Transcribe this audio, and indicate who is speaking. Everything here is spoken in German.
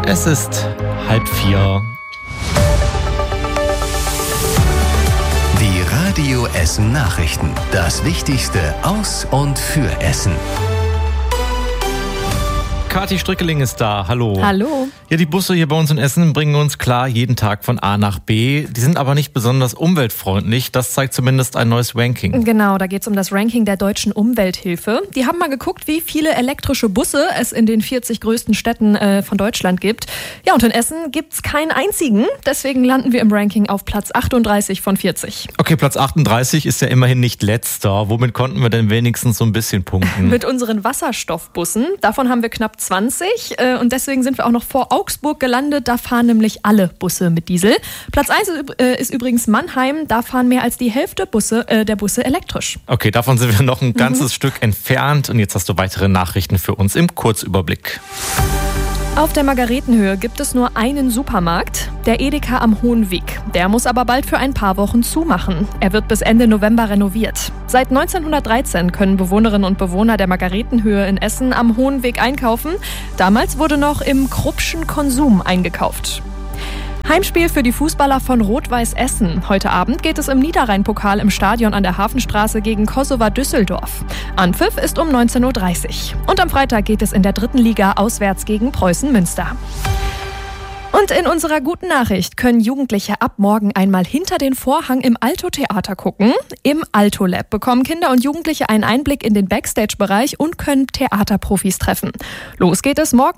Speaker 1: Es ist 3:30.
Speaker 2: Die Radio Essen Nachrichten. Das Wichtigste aus und für Essen.
Speaker 1: Kathi Strickeling ist da. Hallo.
Speaker 3: Hallo.
Speaker 1: Ja, die Busse hier bei uns in Essen bringen uns klar jeden Tag von A nach B. Die sind aber nicht besonders umweltfreundlich. Das zeigt zumindest ein neues Ranking.
Speaker 3: Genau, da geht es um das Ranking der Deutschen Umwelthilfe. Die haben mal geguckt, wie viele elektrische Busse es in den 40 größten Städten von Deutschland gibt. Ja, und in Essen gibt es keinen einzigen. Deswegen landen wir im Ranking auf Platz 38 von 40.
Speaker 1: Okay, Platz 38 ist ja immerhin nicht letzter. Womit konnten wir denn wenigstens so ein bisschen punkten?
Speaker 3: Mit unseren Wasserstoffbussen. Davon haben wir knapp 20. Und deswegen sind wir auch noch vor Augsburg gelandet. Da fahren nämlich alle Busse mit Diesel. Platz 1 ist übrigens Mannheim. Da fahren mehr als die Hälfte der Busse elektrisch.
Speaker 1: Okay, davon sind wir noch ein ganzes Stück entfernt. Und jetzt hast du weitere Nachrichten für uns im Kurzüberblick.
Speaker 3: Auf der Margaretenhöhe gibt es nur einen Supermarkt, der Edeka am Hohenweg. Der muss aber bald für ein paar Wochen zumachen. Er wird bis Ende November renoviert. Seit 1913 können Bewohnerinnen und Bewohner der Margaretenhöhe in Essen am Hohenweg einkaufen. Damals wurde noch im Kruppschen Konsum eingekauft. Heimspiel für die Fußballer von Rot-Weiß Essen. Heute Abend geht es im Niederrhein-Pokal im Stadion an der Hafenstraße gegen Kosowa Düsseldorf. Anpfiff ist um 19.30 Uhr. Und am Freitag geht es in der 3. Liga auswärts gegen Preußen Münster. Und in unserer guten Nachricht können Jugendliche ab morgen einmal hinter den Vorhang im Alto-Theater gucken. Im Alto-Lab bekommen Kinder und Jugendliche einen Einblick in den Backstage-Bereich und können Theaterprofis treffen. Los geht es morgen